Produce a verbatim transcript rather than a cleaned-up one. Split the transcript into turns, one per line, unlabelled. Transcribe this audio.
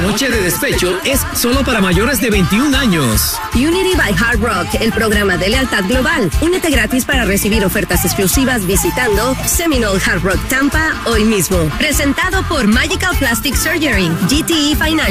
noche de despecho es solo para mayores de veintiún años.
Unity by Hard Rock, el programa de lealtad global. Únete gratis para recibir ofertas exclusivas visitando Seminole Hard Rock Tampa hoy mismo. Presentado por Magical Plastic Surgery, G T E Financial.